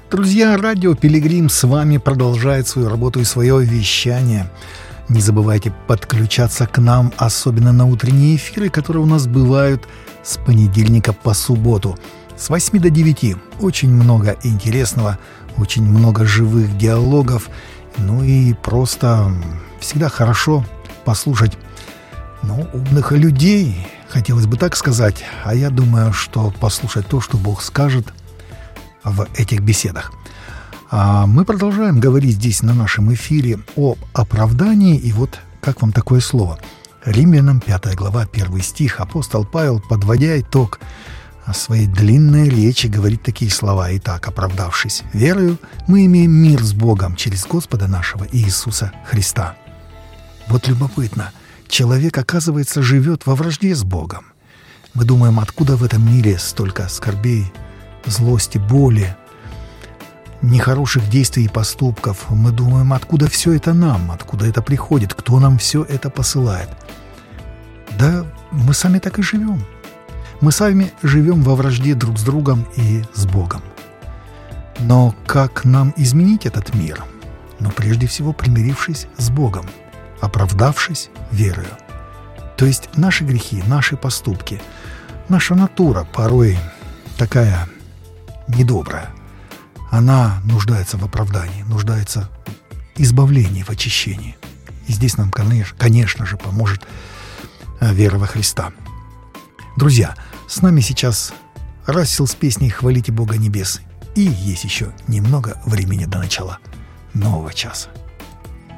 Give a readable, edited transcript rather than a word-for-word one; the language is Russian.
Друзья, радио «Пилигрим» с вами продолжает свою работу и свое вещание. Не забывайте подключаться к нам, особенно на утренние эфиры, которые у нас бывают с понедельника по субботу. С 8 до 9. Очень много интересного, очень много живых диалогов. Ну и просто всегда хорошо послушать умных людей, хотелось бы так сказать. А я думаю, что послушать то, что Бог скажет в этих беседах. А мы продолжаем говорить здесь на нашем эфире об оправдании. И вот как вам такое слово? Римлянам 5 глава 1 стих. Апостол Павел, подводя итог своей длинной речи, говорит такие слова: «Итак, оправдавшись верою, мы имеем мир с Богом через Господа нашего Иисуса Христа». Вот любопытно. Человек, оказывается, живет во вражде с Богом. Мы думаем, откуда в этом мире столько скорбей, злости, боли, нехороших действий и поступков. Мы думаем, откуда все это нам, откуда это приходит, кто нам все это посылает. Да мы сами так и живем. Мы сами живем во вражде друг с другом и с Богом. Но как нам изменить этот мир? Прежде всего, примирившись с Богом, оправдавшись верою. То есть наши грехи, наши поступки, наша натура порой такая недобрая. Она нуждается в оправдании, нуждается в избавлении, в очищении. И здесь нам, конечно же, поможет вера во Христа. Друзья, с нами сейчас Рассел с песней «Хвалите Бога небес». И есть еще немного времени до начала нового часа.